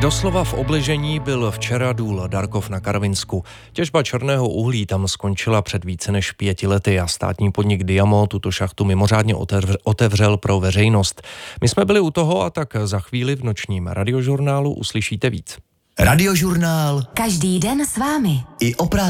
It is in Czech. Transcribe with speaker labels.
Speaker 1: Doslova v obležení byl včera důl Darkov na Karvinsku. Těžba černého uhlí tam skončila před více než 5 lety a státní podnik Diamo tuto šachtu mimořádně otevřel pro veřejnost. My jsme byli u toho a tak za chvíli v nočním radiožurnálu uslyšíte víc.
Speaker 2: Radiožurnál.
Speaker 3: Každý den s vámi.
Speaker 2: I o práci.